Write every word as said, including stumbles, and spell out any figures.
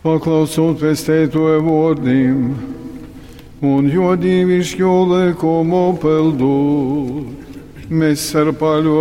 Paklausot peste Tvoje vodnim, un jo dievišķo likumu pildot, mēs ar paļo